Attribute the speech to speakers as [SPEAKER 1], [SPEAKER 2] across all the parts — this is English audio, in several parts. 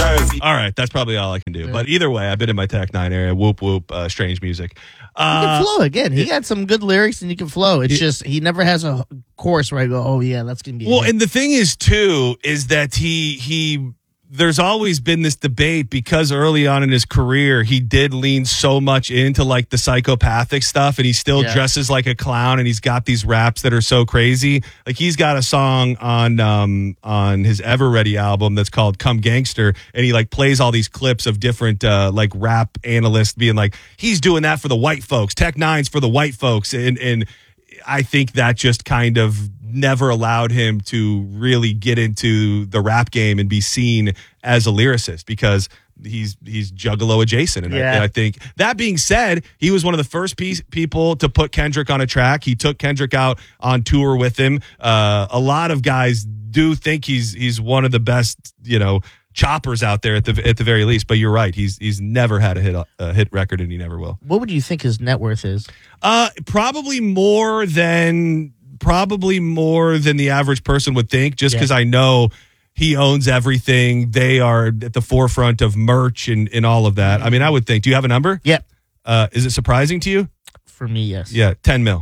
[SPEAKER 1] Jersey.
[SPEAKER 2] All right, that's probably all I can do. But either way, I've been in my Tech 9 area. Whoop, whoop, strange music.
[SPEAKER 3] You can flow again. He got some good lyrics and you can flow. It's just he never has a chorus where I go, oh yeah, that's gonna be.
[SPEAKER 2] Well, and the thing is too is that he there's always been this debate because early on in his career he did lean so much into like the psychopathic stuff, and he still dresses like a clown, and he's got these raps that are so crazy. Like he's got a song on his Ever Ready album that's called Come Gangster, and he like plays all these clips of different like rap analysts being like, he's doing that for the white folks, Tech 9's for the white folks, and I think that just kind of never allowed him to really get into the rap game and be seen as a lyricist because he's Juggalo adjacent. And I think that being said, he was one of the first people to put Kendrick on a track. He took Kendrick out on tour with him. A lot of guys do think he's one of the best, choppers out there at the very least. But you're right. He's never had a hit record, and he never will.
[SPEAKER 3] What would you think his net worth is?
[SPEAKER 2] Probably more than the average person would think, just because I know he owns everything. They are at the forefront of merch and all of that. I mean, I would think. Do you have a number?
[SPEAKER 3] Yep.
[SPEAKER 2] Is it surprising to you?
[SPEAKER 3] For me, yes.
[SPEAKER 2] Yeah, 10 mil.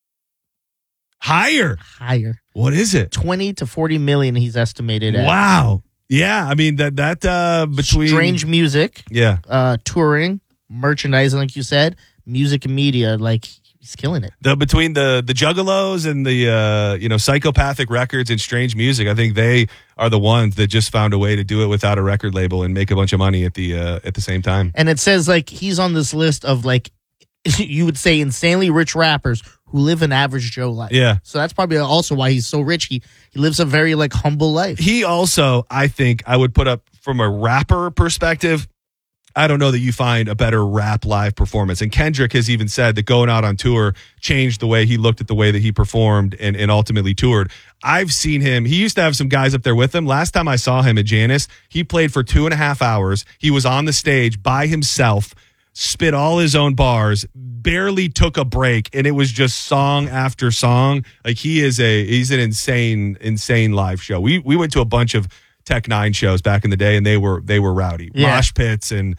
[SPEAKER 2] Higher. What is it?
[SPEAKER 3] 20 to 40 million he's estimated at.
[SPEAKER 2] Wow. Yeah, I mean, that between...
[SPEAKER 3] Strange music.
[SPEAKER 2] Yeah.
[SPEAKER 3] Touring, merchandising, like you said, music and media, like... He's killing it.
[SPEAKER 2] Between the Juggalos and the psychopathic records and strange music, I think they are the ones that just found a way to do it without a record label and make a bunch of money at the same time.
[SPEAKER 3] And it says like he's on this list of like you would say insanely rich rappers who live an average Joe life.
[SPEAKER 2] Yeah.
[SPEAKER 3] So that's probably also why he's so rich. He lives a very like humble life.
[SPEAKER 2] He also, I think, I would put up from a rapper perspective. I don't know that you find a better rap live performance. And Kendrick has even said that going out on tour changed the way he looked at the way that he performed and ultimately toured. I've seen him. He used to have some guys up there with him. Last time I saw him at Janice, he played for 2.5 hours. He was on the stage by himself, spit all his own bars, barely took a break, and it was just song after song. Like he's an insane live show. We went to a bunch of Tech 9 shows back in the day, and they were rowdy.
[SPEAKER 3] Yeah.
[SPEAKER 2] Mosh pits and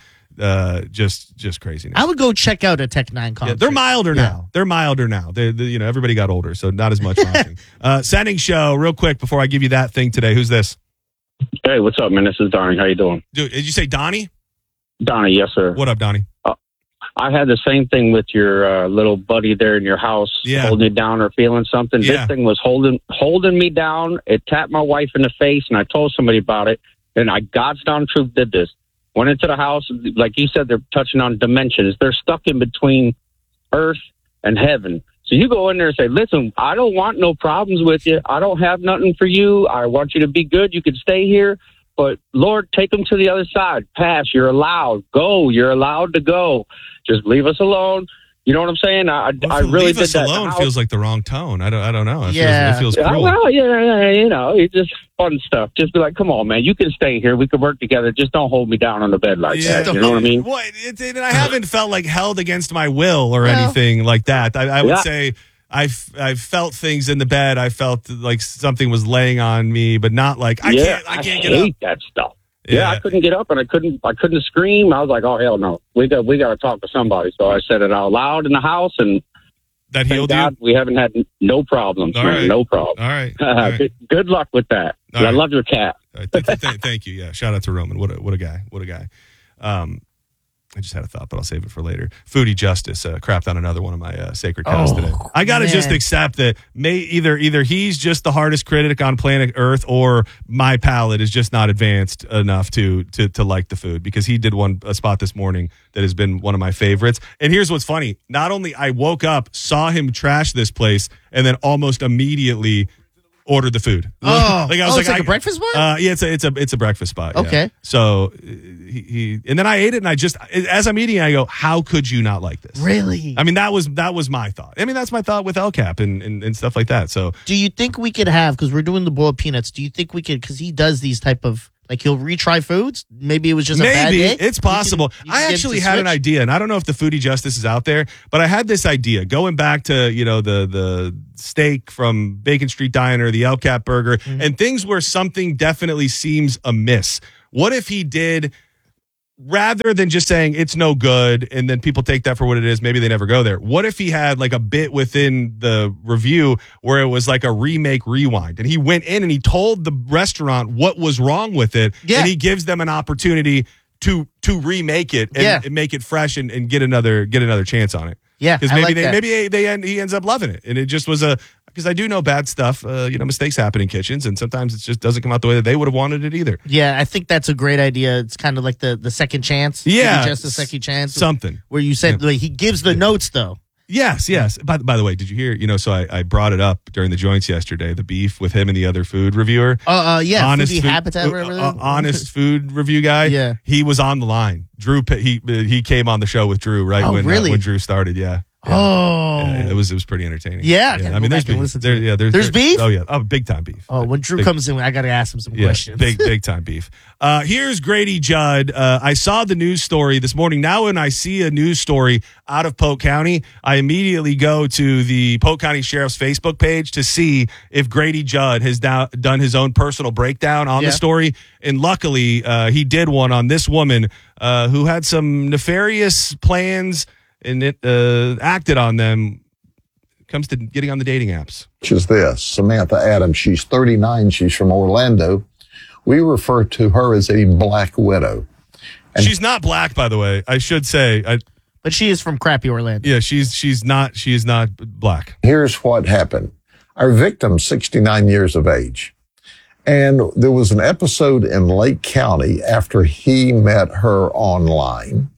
[SPEAKER 2] just craziness.
[SPEAKER 3] I would go check out a Tech 9 concert.
[SPEAKER 2] Yeah, they're milder now. They're milder now. Everybody got older, so not as much moshing. Sending show real quick before I give you that thing today. Who's this?
[SPEAKER 4] Hey, what's up, man? This is Donnie. How you doing?
[SPEAKER 2] Dude, did you say Donnie?
[SPEAKER 4] Donnie, yes, sir.
[SPEAKER 2] What up, Donnie?
[SPEAKER 4] I had the same thing with your little buddy there in your house, holding you down or feeling something.
[SPEAKER 2] Yeah.
[SPEAKER 4] This thing was holding me down. It tapped my wife in the face, and I told somebody about it. And God's darn truth did this. Went into the house, like you said, they're touching on dimensions. They're stuck in between earth and heaven. So you go in there and say, listen, I don't want no problems with you. I don't have nothing for you. I want you to be good. You can stay here. But, Lord, take them to the other side. Pass. You're allowed. Go. You're allowed to go. Just leave us alone. You know what I'm saying? I really
[SPEAKER 2] leave
[SPEAKER 4] did
[SPEAKER 2] us
[SPEAKER 4] that.
[SPEAKER 2] alone feels like the wrong tone. I don't know. It
[SPEAKER 3] Yeah.
[SPEAKER 2] feels cruel.
[SPEAKER 4] Well, yeah, it's just fun stuff. Just be like, come on, man. You can stay here. We can work together. Just don't hold me down on the bed like that. You know what I mean?
[SPEAKER 2] Well, and I haven't felt like held against my will or anything like that. I would say I felt things in the bed. I felt like something was laying on me, but not like I can't get up.
[SPEAKER 4] I hate that stuff. Yeah, I couldn't get up and I couldn't scream. I was like, oh hell no, we got to talk to somebody. So I said it out loud in the house, and
[SPEAKER 2] that healed
[SPEAKER 4] thank God
[SPEAKER 2] you.
[SPEAKER 4] We haven't had no problems, man.
[SPEAKER 2] Right.
[SPEAKER 4] No problem.
[SPEAKER 2] All right.
[SPEAKER 4] Good luck with that. I love your cat.
[SPEAKER 2] Thank you. Yeah, shout out to Roman. What a guy. I just had a thought, but I'll save it for later. Foodie Justice crapped on another one of my sacred cows today. I got to just accept that either he's just the hardest critic on planet Earth, or my palate is just not advanced enough to like the food, because he did a spot this morning that has been one of my favorites. And here's what's funny. Not only I woke up, saw him trash this place, and then almost immediately ordered the food.
[SPEAKER 3] It's like a breakfast spot?
[SPEAKER 2] Yeah, it's a breakfast spot. Yeah.
[SPEAKER 3] Okay.
[SPEAKER 2] So he and then I ate it, and I just, as I'm eating, I go, how could you not like this?
[SPEAKER 3] Really?
[SPEAKER 2] I mean, that was my thought. I mean, that's my thought with El Cap and stuff like that. So
[SPEAKER 3] do you think we could have, because we're doing the boiled peanuts, do you think we could, because he does these type of, like, he'll retry foods? Maybe it was just a bad day?
[SPEAKER 2] It's possible. I actually had an idea, and I don't know if the Foodie Justice is out there, but I had this idea going back to, the steak from Bacon Street Diner, the El Cap burger, and things where something definitely seems amiss. What if he did, rather than just saying it's no good and then people take that for what it is, maybe they never go there. What if he had like a bit within the review where it was like a remake rewind and he went in and he told the restaurant what was wrong with it, and he gives them an opportunity to remake it and make it fresh and get another chance on it.
[SPEAKER 3] Yeah,
[SPEAKER 2] because he ends up loving it, and it just was because I do know bad stuff. Mistakes happen in kitchens, and sometimes it just doesn't come out the way that they would have wanted it either.
[SPEAKER 3] Yeah, I think that's a great idea. It's kind of like the second chance.
[SPEAKER 2] Yeah,
[SPEAKER 3] just a second chance.
[SPEAKER 2] Something
[SPEAKER 3] where you said like, he gives the notes though.
[SPEAKER 2] Yes. By the way, did you hear? So I brought it up during the joints yesterday. The beef with him and the other food reviewer.
[SPEAKER 3] Honest Food Habitat,
[SPEAKER 2] honest food review guy.
[SPEAKER 3] Yeah,
[SPEAKER 2] he was on the line. Drew, he came on the show with Drew when Drew started. Yeah. Yeah, it was pretty entertaining.
[SPEAKER 3] Yeah,
[SPEAKER 2] I mean, there's beef. There's
[SPEAKER 3] beef.
[SPEAKER 2] Oh yeah, big time beef.
[SPEAKER 3] Oh, when Drew comes in, I got to ask him some questions.
[SPEAKER 2] Big time beef. Here's Grady Judd. I saw the news story this morning. Now, when I see a news story out of Polk County, I immediately go to the Polk County Sheriff's Facebook page to see if Grady Judd has done his own personal breakdown on the story. And luckily, he did one on this woman who had some nefarious plans and it acted on them. Comes to getting on the dating apps.
[SPEAKER 1] Is this Samantha Adams? She's 39. She's from Orlando. We refer to her as a black widow.
[SPEAKER 2] And she's not black, by the way. I should say,
[SPEAKER 3] but she is from crappy Orlando.
[SPEAKER 2] Yeah, she is not black.
[SPEAKER 1] Here's what happened. Our victim, 69 years of age, and there was an episode in Lake County after he met her online.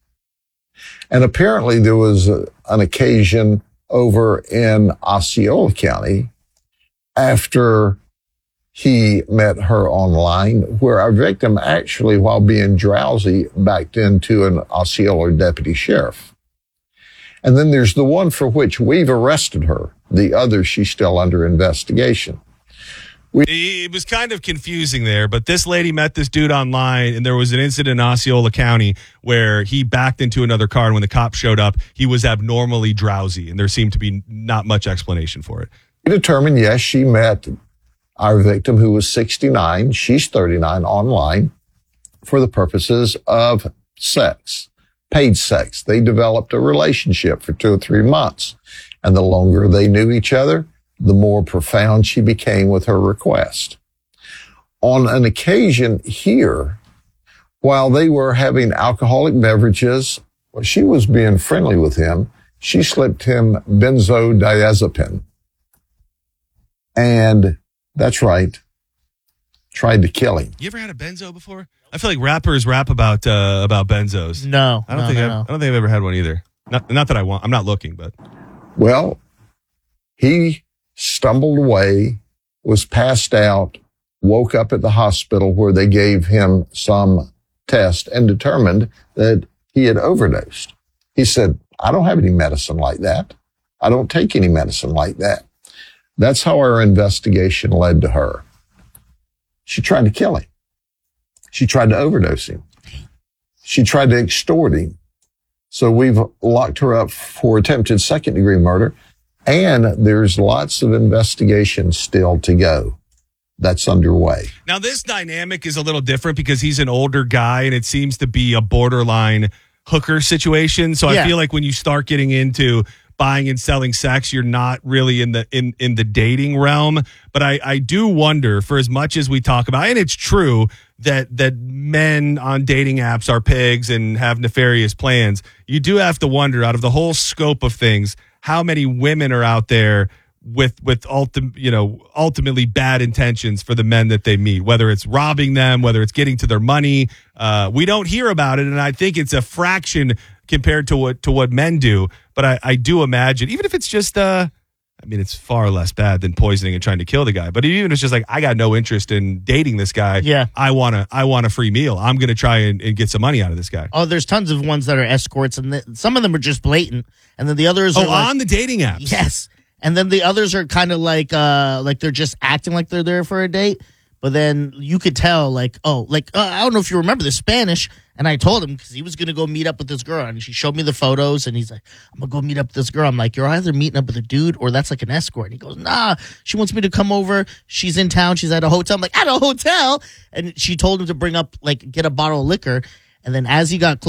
[SPEAKER 1] And apparently there was an occasion over in Osceola County after he met her online where our victim actually, while being drowsy, backed into an Osceola deputy sheriff. And then there's the one for which we've arrested her. The other, she's still under investigation.
[SPEAKER 2] It was kind of confusing there, but this lady met this dude online, and there was an incident in Osceola County where he backed into another car, and when the cops showed up, he was abnormally drowsy, and there seemed to be not much explanation for it.
[SPEAKER 1] We determined, yes, she met our victim, who was 69. She's 39 online for the purposes of sex, paid sex. They developed a relationship for 2 or 3 months, and the longer they knew each other, the more profound she became with her request. On an occasion here, while they were having alcoholic beverages, she was being friendly with him. She slipped him benzodiazepine. And that's right, tried to kill him.
[SPEAKER 2] You ever had a benzo before? I feel like rappers rap about benzos.
[SPEAKER 3] No,
[SPEAKER 2] I don't think I've ever had one either. Not that I want. I'm not looking, but
[SPEAKER 1] well, he stumbled away, was passed out, woke up at the hospital where they gave him some test and determined that he had overdosed. He said, I don't have any medicine like that. I don't take any medicine like that. That's how our investigation led to her. She tried to kill him. She tried to overdose him. She tried to extort him. So we've locked her up for attempted second-degree murder. And there's lots of investigation still to go. That's underway.
[SPEAKER 2] Now, this dynamic is a little different because he's an older guy and it seems to be a borderline hooker situation. So I feel like when you start getting into buying and selling sex, you're not really in the dating realm. But I do wonder, for as much as we talk about, and it's true that men on dating apps are pigs and have nefarious plans, you do have to wonder, out of the whole scope of things, how many women are out there with ultimately bad intentions for the men that they meet, whether it's robbing them, whether it's getting to their money. We don't hear about it, and I think it's a fraction compared to what men do. But I do imagine, even if it's just, it's far less bad than poisoning and trying to kill the guy. But even if it's just like, I got no interest in dating this guy.
[SPEAKER 3] Yeah.
[SPEAKER 2] I want a free meal. I'm going to try and get some money out of this guy.
[SPEAKER 3] Oh, there's tons of ones that are escorts, and some of them are just blatant. And then the others are
[SPEAKER 2] on the dating apps.
[SPEAKER 3] Yes. And then the others are kind of like they're just acting like they're there for a date. But then you could tell, like, I don't know if you remember the Spanish. And I told him because he was going to go meet up with this girl. And she showed me the photos. And he's like, I'm going to go meet up with this girl. I'm like, you're either meeting up with a dude or that's like an escort. And he goes, nah, she wants me to come over. She's in town. She's at a hotel. I'm like, at a hotel? And she told him to bring up, like, get a bottle of liquor. And then as he got close,